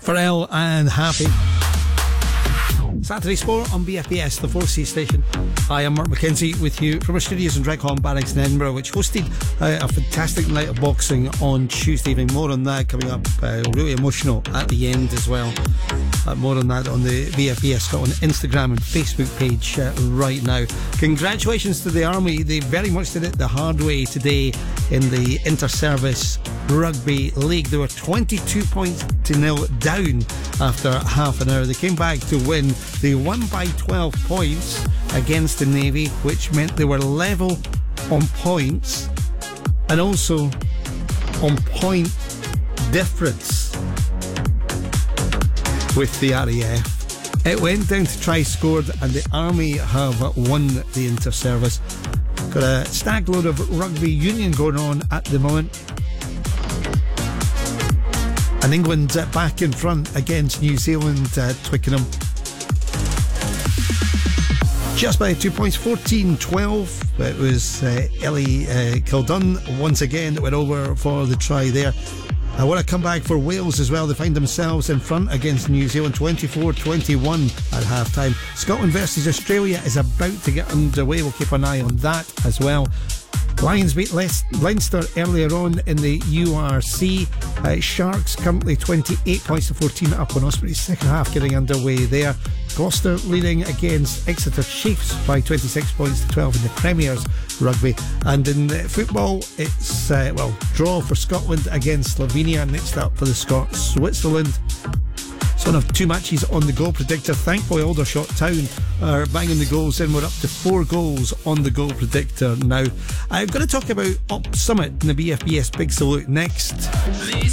Pharrell and Happy. Saturday Sport on BFBS, the 4C station. Hi, I'm Mark McKenzie with you from our studios in Dreghorn Barracks in Edinburgh, which hosted a fantastic night of boxing on Tuesday evening. More on that coming up. Really emotional at the end as well. More on that on the BFBS Scotland Instagram and Facebook page right now. Congratulations to the Army. They very much did it the hard way today in the Inter-Service Rugby League. They were 22-0 down after half an hour. They came back to win. They won by 12 points against the Navy, which meant they were level on points and also on point difference with the RAF. It went down to tries scored, and the Army have won the Inter-Service. Got a stag load of rugby union going on at the moment. And England back in front against New Zealand, Twickenham. Just by 2 points, 14-12. It was Ellie Kildun once again that went over for the try there. I want to come back for Wales as well. They find themselves in front against New Zealand, 24-21 at half time. Scotland versus Australia is about to get underway. We'll keep an eye on that as well. Lions beat Leinster earlier on in the URC. Sharks currently 28 points to 14 up on Osprey. Second half getting underway there. Gloucester leading against Exeter Chiefs by 26 points to 12 in the Premier's rugby. And in football, it's draw for Scotland against Slovenia. Next up for the Scots, Switzerland. It's one of two matches on the goal predictor. Thankfully, Aldershot Town are banging the goals in. We're up to 4 goals on the goal predictor now. I'm going to talk about Up Summit and the BFBS Big Salute next.